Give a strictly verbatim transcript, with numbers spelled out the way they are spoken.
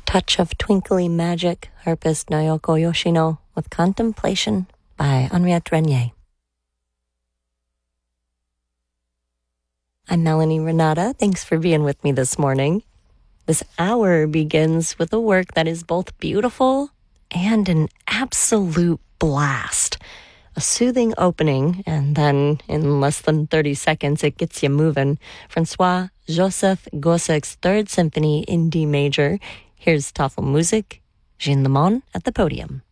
touch of twinkly magic, harpist Naoko Yoshino with Contemplation by Henriette Renier. I'm Melanie Renata. Thanks for being with me this morning. This hour begins with a work that is both beautiful and an absolute blast. A soothing opening, and then in less than thirty seconds, it gets you moving. Francois Joseph Gossek's Third Symphony in D major. Here's Tafelmusik, Jean Lemon at the podium.